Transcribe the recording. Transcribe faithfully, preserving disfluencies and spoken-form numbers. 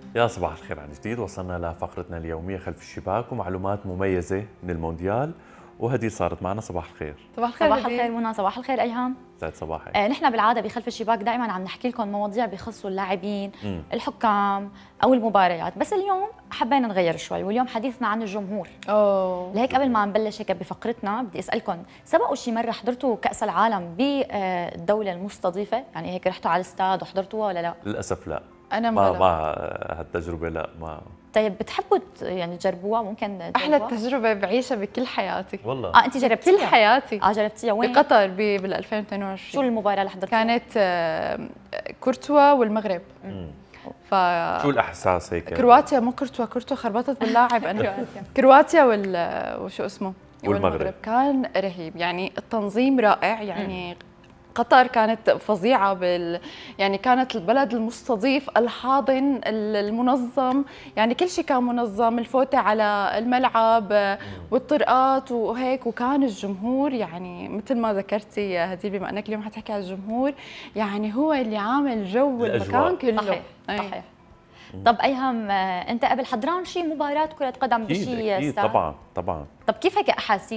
يا صباح الخير عن جديد. وصلنا لفقرتنا اليومية خلف الشباك ومعلومات مميزة من المونديال، وهدي صارت معنا. صباح الخير. صباح الخير. صباح الخير منى. صباح الخير ايهام. سعد صباحك. آه نحن بالعاده بخلف الشباك دائما عم نحكي لكم مواضيع بخصوا اللاعبين، الحكام او المباريات، بس اليوم حبينا نغير شوي، واليوم حديثنا عن الجمهور. اوه لهيك قبل ما نبلش هيك بفقرتنا بدي اسالكم، سبقوا شي مره حضرتوا كاس العالم بالدوله المستضيفه؟ يعني هيك رحتوا على الاستاد وحضرتوها ولا لا؟ للأسف لا. انا ما مبلا. ما هالتجربة لا ما. طيب بتحبوا ت- يعني تجربوها؟ ممكن تجربوها؟ احلى تجربه بعيشها بكل حياتي، والله. اه انت جربتيها؟ كل حياتي. اه جربتيها وين؟ بقطر بال ألفين واثنين وعشرين. شو المباراه اللي حضرتيها؟ كانت آه، كورتوا والمغرب. ف شو الإحساس هيك؟ كرواتيا مو كورتوا، كورتوا خربطت باللاعب انا. كرواتيا وال وشو اسمه والمغرب. كان رهيب، يعني التنظيم رائع، يعني قطر كانت فظيعة بال يعني كانت البلد المستضيف الحاضن المنظم، يعني كل شيء كان منظم، الفوتة على الملعب والطرقات وهيك، وكان الجمهور يعني مثل ما ذكرتي يا هدي، بما انك اليوم حتحكي على الجمهور، يعني هو اللي عامل جو الأجواء. المكان كله. صحيح أي. صحيح. طب ايهم، آه، انت قبل حضران شي مباراه كره قدم أكيد بشي أكيد استاد؟ طبعا طبعا. طب كيف هيك احاسيس